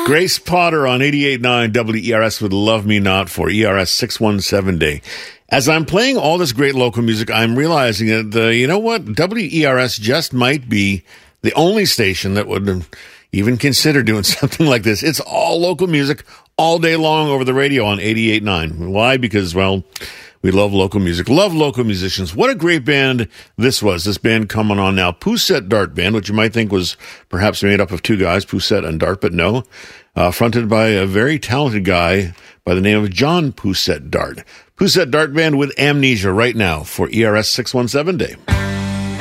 Grace Potter on 88.9 WERS with Love Me Not for ERS 617 Day. As I'm playing all this great local music, I'm realizing that, you know what? WERS just might be the only station that would even consider doing something like this. It's all local music all day long over the radio on 88.9. Why? Because, well, we love local music, love local musicians. What a great band this was. This band coming on now, Poussette Dart Band, which you might think was perhaps made up of two guys, Poussette and Dart, but no. Fronted by a very talented guy by the name of John Poussette Dart. Poussette Dart Band with Amnesia right now for ERS 617 Day.